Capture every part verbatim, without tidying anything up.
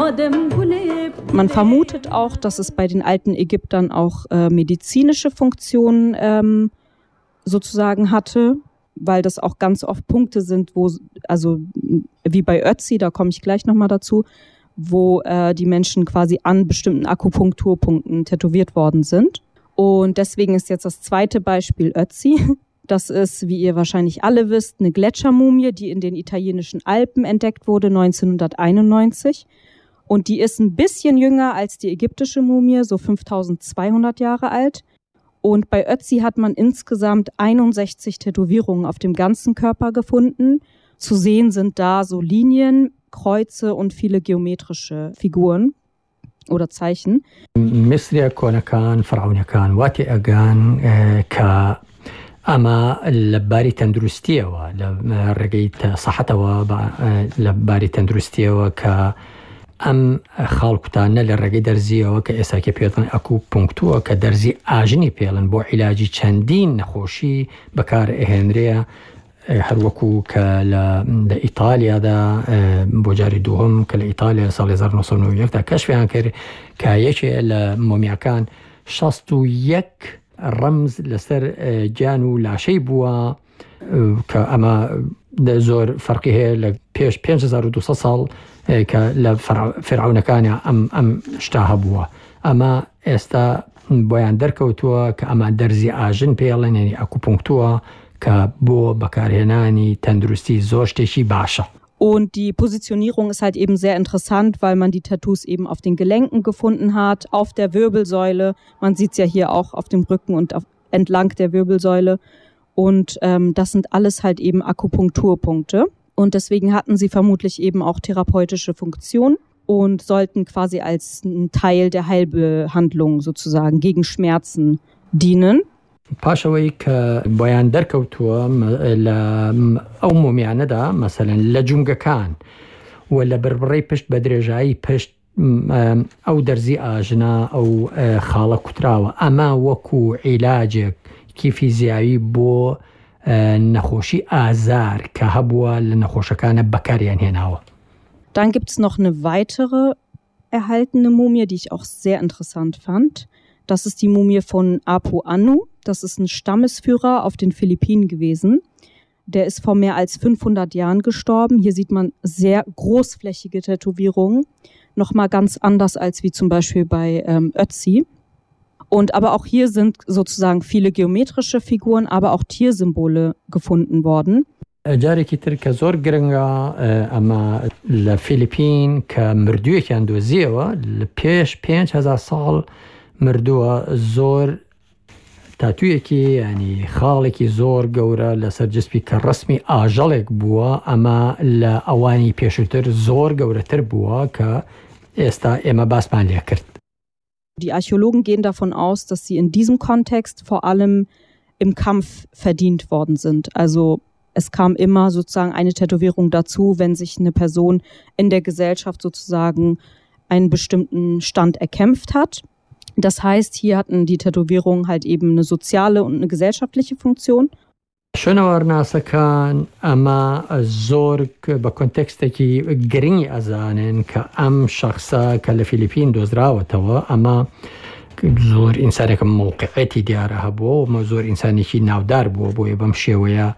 Man vermutet auch, dass es bei den alten Ägyptern auch äh, medizinische Funktionen ähm, sozusagen hatte, weil das auch ganz oft Punkte sind, wo, also wie bei Ötzi, da komme ich gleich nochmal dazu, wo äh, die Menschen quasi an bestimmten Akupunkturpunkten tätowiert worden sind. Und deswegen ist jetzt das zweite Beispiel Ötzi. Das ist, wie ihr wahrscheinlich alle wisst, eine Gletschermumie, die in den italienischen Alpen entdeckt wurde neunzehnhunderteinundneunzig. Und die ist ein bisschen jünger als die ägyptische Mumie, so fünftausendzweihundert Jahre alt. Und bei Ötzi hat man insgesamt einundsechzig Tätowierungen auf dem ganzen Körper gefunden. Zu sehen sind da so Linien, Kreuze und viele geometrische Figuren oder Zeichen. مصر كان فرعون كان واتي أجان ك أما لباري تندرستيه ولرجيت صحته لباري تندرستيه وك أم خالقتان للرجي درزيه وكإساكي بيلن أكو بونكتو كدرزي آجني بيلن بو علاجي چندين نخوشي بكار إهنريا هر وكو كالإيطاليا دا بوجاري دوهم كالإيطاليا صال هزار نوصل نويك دا كشف عن كر كايشي الموميا كان شاستو يك رمز لسر جانو لا شي بوا كأما زور فرقه لبيش بينش هزار ودوسة صال كالفرعون كان أم أم اشتاها بوا أما استا بويان دركوتوا كأما درزي آجن بيلن يعني أكو بونكتوا كبو بكارهناني تندرستي زوشتشي باشا. Und die Positionierung ist halt eben sehr interessant, weil man die Tattoos eben auf den Gelenken gefunden hat, auf der Wirbelsäule. Man sieht es ja hier auch auf dem Rücken und auf, entlang der Wirbelsäule. Und ähm, das sind alles halt eben Akupunkturpunkte. Und deswegen hatten sie vermutlich eben auch therapeutische Funktion und sollten quasi als ein Teil der Heilbehandlung sozusagen gegen Schmerzen dienen. پاشەوەی کە بۆیان دەرکەوتووە لە ئەو مومیانەدا مەسەلەن لە جونگەکان و لە بڕبڕی پشت بە درێژایی پشت ئەو دەرزی ئاژنا ئەو خاڵە کوتراوە ئەمە وەکو عیلاجێک کیفیزیایی بۆ نەخۆشی ئازار کە هەبووە لە نەخۆشەکانە بەکاریان هێناوە. Dann gibt es noch eine weitere erhaltene Mumie, die ich auch sehr interessant fand. Das ist die Mumie von Apu Anu. Das ist ein Stammesführer auf den Philippinen gewesen. Der ist vor mehr als fünfhundert Jahren gestorben. Hier sieht man sehr großflächige Tätowierungen. Nochmal ganz anders als wie zum Beispiel bei ähm, Ötzi. Und aber auch hier sind sozusagen viele geometrische Figuren, aber auch Tiersymbole gefunden worden. جارێکی تر کە زۆر گرنگە ئەمە لە فیلیپین کە مردوویەکیان دۆزیەوە لە پێش پێنج هەزار ساڵ مردووە زۆر تاتوویەکی ینی خاڵێکی زۆر گەورە لەسەر جسپی کە ڕسمی ئاژەڵێک بووە ئەمە لە ئەوانی پێشووتر زۆر گەورەتر بووە کە ئێستا ئێمە باسمان لێ کرد. Die Archäologen gehen davon aus, dass sie in diesem Kontext vor allem im Kampf verdient worden sind. Also es kam immer sozusagen eine Tätowierung dazu, wenn sich eine Person in der Gesellschaft sozusagen einen bestimmten Stand erkämpft hat. Das heißt, hier hatten die Tätowierungen halt eben eine soziale und eine gesellschaftliche Funktion. شوێنەوەرناسەکان ئەمە زۆر بە کۆنتێکستێکی گرنگی ئەزانن کە ئەم شەخصە کە لە فیلیپین دۆزراوەتەوە ئەمە زۆر ئینسانێکە موقعەتی دیارە هەبووە و زۆر ئینسانێکی ناودار بووە بۆیە بەم شێوەیە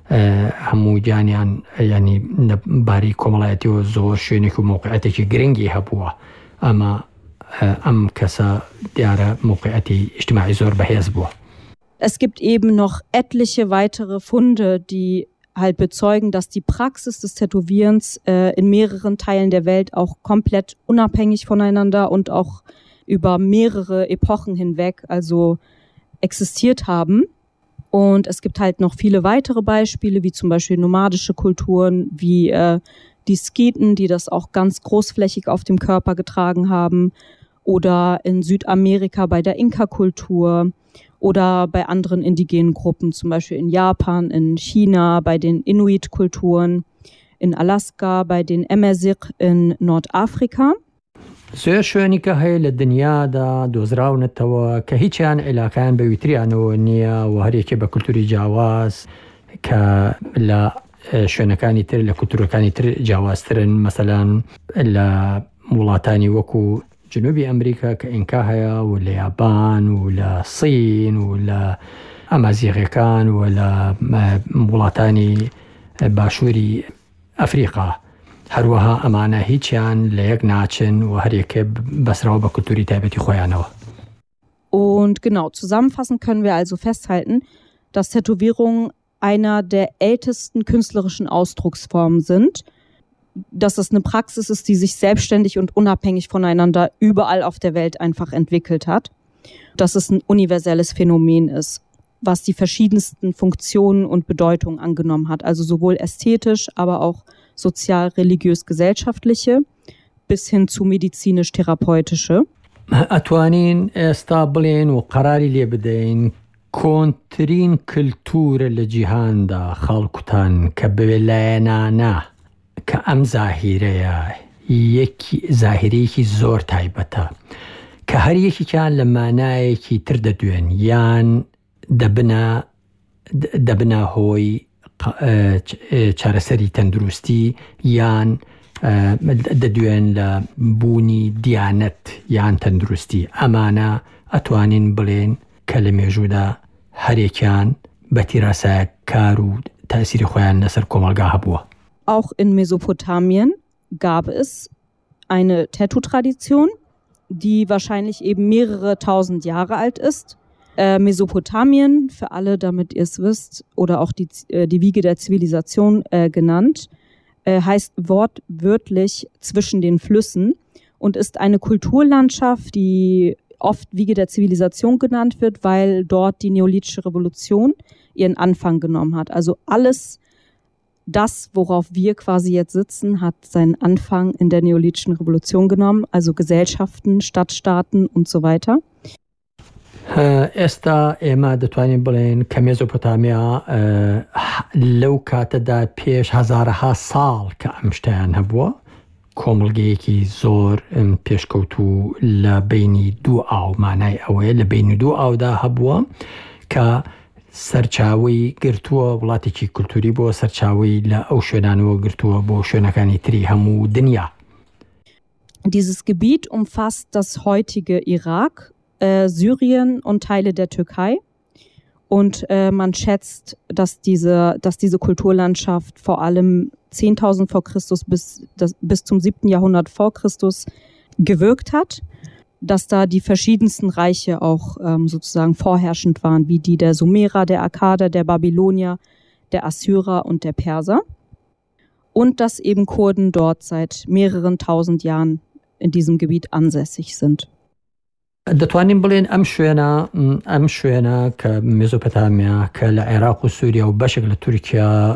هەموو جانیان ینی باری کۆمەڵایەتیەوە زۆر شوێنێک و موقعەتێکی گرنگی هەبووە ئەمە ئەم کەسە دیارە موقعەتی اجتماعی زۆر بەهێز بووە. Es gibt eben noch etliche weitere Funde, die halt bezeugen, dass die Praxis des Tätowierens äh, in mehreren Teilen der Welt auch komplett unabhängig voneinander und auch über mehrere Epochen hinweg also existiert haben. Und es gibt halt noch viele weitere Beispiele, wie zum Beispiel nomadische Kulturen, wie äh, die Skiten, die das auch ganz großflächig auf dem Körper getragen haben, oder in Südamerika bei der Inka-Kultur oder bei anderen indigenen Gruppen, zum Beispiel in Japan, in China, bei den Inuit-Kulturen, in Alaska, bei den Amazigh in Nordafrika. زۆر شوێنی کە هەیە لە دنیادا دۆزراونەتەوە کە هیچیان عیلاقیان بە ویتریانەوە نییە و هەرێکێ بە کولتوری جیاواز کە لە شوێنەکانی تر لە کولتورەکانی تر جیاوازترن مەسەلەن لە وڵاتانی وەکو جنوبی ئەمریکا کە ئینکا هەیە و لە یابان و لە سین و لە ئەمازیغەکان و لە وڵاتانی باشووری ئەفریقا هەروەها ئەمانە هیچیان لە یەک ناچن و هەرێکە بەسراوە بە کولتوری تایبەتی خۆیانەوە. Und genau, zusammenfassend können wir also festhalten, dass Tätowierungen einer der ältesten künstlerischen Ausdrucksformen sind, dass es eine Praxis ist, die sich selbstständig und unabhängig voneinander überall auf der Welt einfach entwickelt hat, dass es ein universelles Phänomen ist, was die verschiedensten Funktionen und Bedeutungen angenommen hat, also sowohl ästhetisch, aber auch sozial, religiös, gesellschaftliche, bis hin zu medizinisch-therapeutische. ئەتوانین ئێستا بڵێن و قەراری لێ بدەین کۆنترین کللتورە لە جیهاندا خەڵکوتان کە بەوێلایەنانە کە ئەم زاهیرەیە یەکی زاهیرەیەکی زۆر تایبەتە کە هەر یەکیان لە مانایەکی تر دەدوێن یان دەبنە دەبنە هۆی چارەسەری تەندروستی یان دەدوێن لە بوونی دیانەت یان تەندروستی ئەمانە ئەتوانین بڵێن کە لە مێژوودا هەرێکیان بە تیراسایە کار و تاسیری خۆیان لەسەر کۆمەلگا هەبووە. Auch in Mesopotamien gab es eine Tattoo-Tradition, die wahrscheinlich eben mehrere tausend Jahre alt ist. Äh, Mesopotamien, für alle, damit ihr es wisst, oder auch die, äh, die Wiege der Zivilisation äh, genannt, äh, heißt wortwörtlich zwischen den Flüssen und ist eine Kulturlandschaft, die oft Wiege der Zivilisation genannt wird, weil dort die Neolithische Revolution ihren Anfang genommen hat. Also alles das, worauf wir quasi jetzt sitzen, hat seinen Anfang in der Neolithischen Revolution genommen, also Gesellschaften, Stadtstaaten und so weiter. ئێستا ئێمە دەتوانین بڵێن کە مێزۆپۆتامیا لەو کاتەدا پێش هەزارەها ساڵ کە ئەم شتیان هەبووە کۆمەڵگەیەکی زۆر پێشکەوتوو لە بینی دوو ئاو مانای ئەوەیە لە بینی دوو ئاودا هەبووە کە سەرچاوی گرتووە وڵاتێکی کولتوری بۆ سەرچاوی لە ئەو شوێنانەوە گرتووە بۆ شوێنەکانی تری هەموو دنیا. Dieses Gebiet umfasst das heutige Irak, äh, Syrien und Teile der Türkei. Und äh, man schätzt, dass diese, dass diese Kulturlandschaft vor allem zehntausend vor Christus bis, das, bis zum siebten Jahrhundert vor Christus gewirkt hat, dass da die verschiedensten Reiche auch ähm, sozusagen vorherrschend waren, wie die der Sumerer, der Akkader, der Babylonier, der Assyrer und der Perser. Und dass eben Kurden dort seit mehreren tausend Jahren in diesem Gebiet ansässig sind. دەتوانین بڵێن ئەم شوێنە ئەم شوێنە کە مێزۆپۆتامیا کە لە عێراق و سووریا و بەشێک لە تورکیا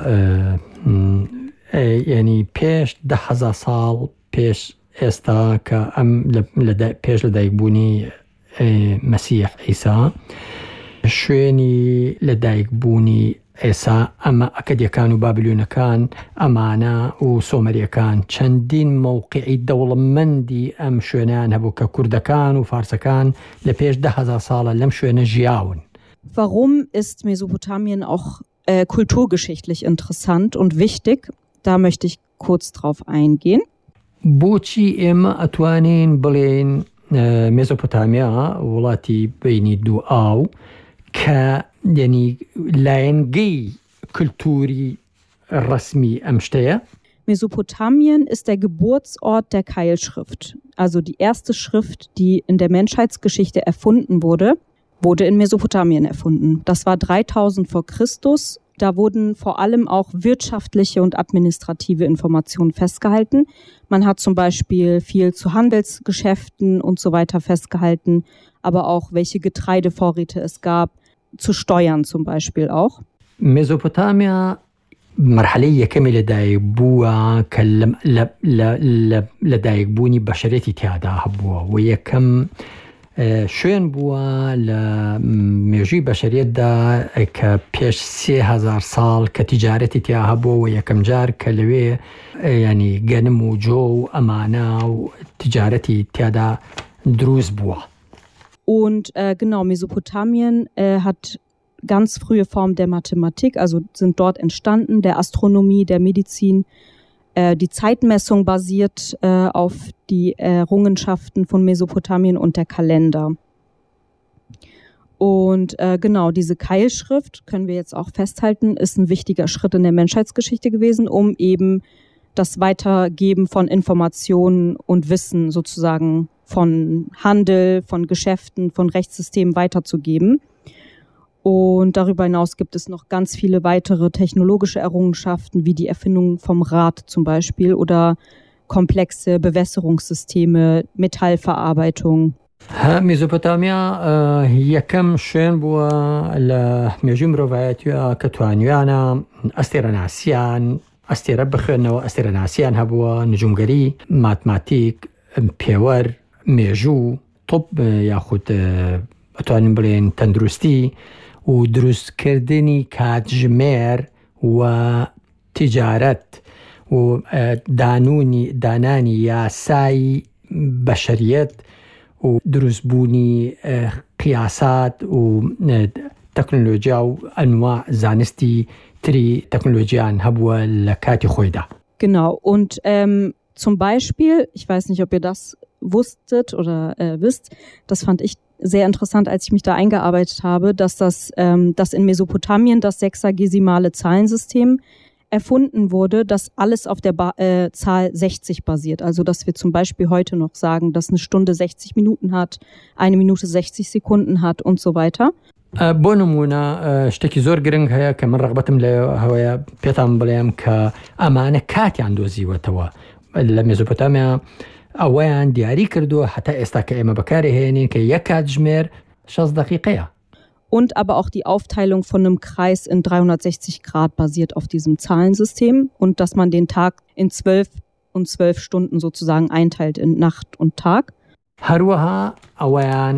یعنی پێش ده هەزار ساڵ پێش ئێستا کە ئەم پێش لە دایکبوونی مەسیح عیسا شوێنی لە دایکبوونی ئێسا ئەمە ئەکەدیەکان و بابلیۆنەکان ئەمانە و سۆمەریەکان چەندین مووقعی دەوڵەمەندی ئەم شوێنیان هەبوو کە کوردەکان و فارسەکان لە پێش ده هەزار ساڵە لەم شوێنە ژیاون. Warum ist Mesopotamien auch äh, kulturgeschichtlich interessant und wichtig? Da möchte ich kurz drauf eingehen. بۆچی ئێمە ئەتوانین بڵێن مێزۆپۆتامیا وڵاتی بینی دوو ئاو کە یعنی لایەنگەی کلتوری ڕسمی ئەم شتەیە. Mesopotamien ist der Geburtsort der Keilschrift. Also die erste Schrift, die in der Menschheitsgeschichte erfunden wurde, wurde in Mesopotamien erfunden. Das war dreitausend vor Christus. Da wurden vor allem auch wirtschaftliche und administrative Informationen festgehalten. Man hat zum Beispiel viel zu Handelsgeschäften und so weiter festgehalten, aber auch welche Getreidevorräte es gab, zu Steuern zum Beispiel auch. Mesopotamia مرحلەی یەکەمی لەدایک بووە کە لەدایک بوونی بەشەرێتی تیادا هەبووە و یەکەم شوێن بووە لە مێژووی بەشەریەتدا کە پێش سێ هەزار ساڵ کە تیجارەتی تیا هەبووە و یەکەم جار کە لەوێ ینی گەنم و جۆ و ئەمانە و تیجارەتی تیادا دروست بووە. Und äh, genau, Mesopotamien äh, hat ganz frühe Formen der Mathematik, also sind dort entstanden, der Astronomie, der Medizin, Äh, die Zeitmessung basiert äh, auf die Errungenschaften von Mesopotamien und der Kalender. Und äh, genau, diese Keilschrift, können wir jetzt auch festhalten, ist ein wichtiger Schritt in der Menschheitsgeschichte gewesen, um eben das Weitergeben von Informationen und Wissen sozusagen von Handel, von Geschäften, von Rechtssystemen weiterzugeben. Und darüber hinaus gibt es noch ganz viele weitere technologische Errungenschaften, wie die Erfindung vom Rad zum Beispiel oder komplexe Bewässerungssysteme, Metallverarbeitung. ميزوبوتامیا یەکەم شوێن بووە لە مێژووی مرۆڤایەتیە کە توانیویانە ئەستێرەناسیان ئەستێرە بخوێنەوە، ئەستێرەناسیان هەبووە، نجومگەری، ماتماتیک، پێوەر، مێژوو، طب یاخود ئەتوانین بڵێن تەندروستی و دروستکردنی کاتژمێر و تیجارەت و دانونی دانانی یاسای بەشەریەت و دروستبوونی قیاسات و تەکنۆلۆژیا و ئەنواع زانستی تری تەکنۆلۆژیان هەبووە لە کاتی خۆیدا. Genau, und ähm, zum Beispiel, ich weiß nicht, ob ihr das wusstet oder äh, wisst, das fand ich sehr interessant, als ich mich da eingearbeitet habe, dass das, ähm, dass in Mesopotamien das sechsagesimale Zahlensystem erfunden wurde, dass alles auf der ba- äh, Zahl sechzig basiert. Also dass wir zum Beispiel heute noch sagen, dass eine Stunde sechzig Minuten hat, eine Minute sechzig Sekunden hat und so weiter. بۆ نمونە شتێکی زۆر گرنگ هەیە کە من ڕغبەتم لە هەوەیە پێتان بڵێم کە ئەمانە کاتیان دۆزیوەتەوە لە مێزۆپۆتامیا ئەوەیان دیاری کردووە هەتا ئێستا کە ئێمە بەکارهێنین کە یەک کاتژمێر شەش دقیقەیە. Und aber auch die Aufteilung von einem Kreis in dreihundertsechzig Grad basiert auf diesem Zahlensystem und dass man den Tag in zwölf und zwölf Stunden sozusagen einteilt in Nacht und Tag. هەروەها ئەوەیان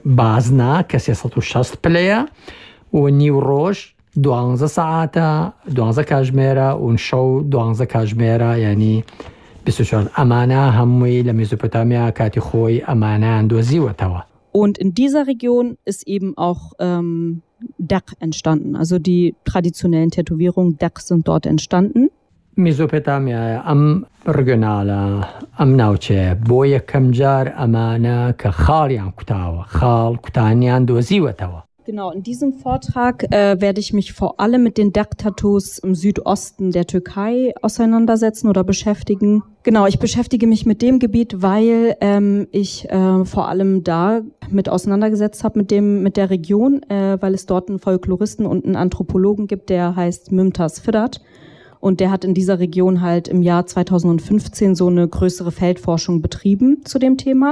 بازنا کە سێسەد و شەست پلەیە و نیو ڕۆژ دوانزە سەعاتە، دوانزە کاتژمێرە و شەو دوانزە کاتژمێرە، یعنی بیست و چوار. ئەمانە هەمووی لە مێزۆپۆتامیا کاتی خۆی ئەمانیان دۆزیوەتەوە. Und in dieser Region ist eben auch ähm, Deq entstanden. Also die traditionellen Tätowierungen Deq sind dort entstanden. مێزۆپۆتامیا ئەم ڕگەناڵە ئەم ناوچەیە بۆ یەکەم جار ئەمانە کە خاڵیان کوتاوە، خاڵ کوتانیان دۆزیوەتەوە. Genau, in diesem Vortrag äh, werde ich mich vor allem mit den Deq-Tattoos im Südosten der Türkei auseinandersetzen oder beschäftigen. Genau, ich beschäftige mich mit dem Gebiet, weil ähm, ich äh, vor allem da mit auseinandergesetzt habe mit dem mit der Region, äh, weil es dort einen Folkloristen und einen Anthropologen gibt, der heißt Mümtaz Fidat. Und der hat in dieser Region halt im Jahr zweitausendfünfzehn so eine größere Feldforschung betrieben zu dem Thema.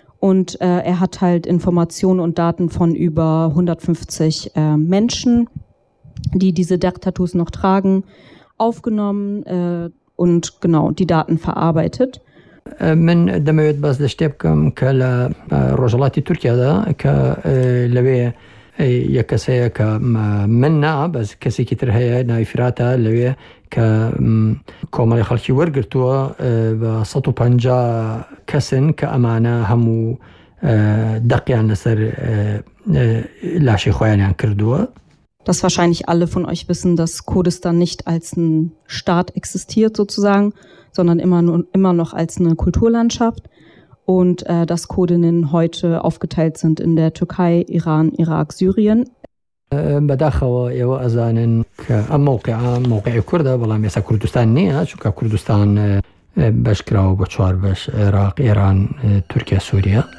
Und äh, er hat halt Informationen und Daten von über hundertfünfzig äh, Menschen, die diese Deq-Tattoos noch tragen, aufgenommen äh, und genau die Daten verarbeitet. من دەمەوێت باس لە شتێ بکەم کە لە ڕۆژهەڵاتی تورکیادا کە لەوێ یەک کەسەیە کە من نا بەس کەسێکی تر هەیە ناوی فراتە لەوێ کە کۆمەڵی خەڵکی وەرگرتووە بە سەد و پەنجا کەسن کە ئەمانە هەموو دەقیان لەسەر لاشی خۆیانیان کردووە. Dass wahrscheinlich alle von euch wissen, dass Kurdistan nicht als ein Staat existiert sozusagen, sondern immer, nur, immer noch als eine Kulturlandschaft und äh, dass Kurdinnen heute aufgeteilt sind in der Türkei, Iran, Irak, Syrien. بەداخەوە ئێوە ئەزانن کە ئەم موقعە موقعی کوردە بەڵام ئێستا کوردستان نییە چونکە کوردستان بەشکراوە بە چوار بەش عێراق، ئێران، تورکیا، سووریا.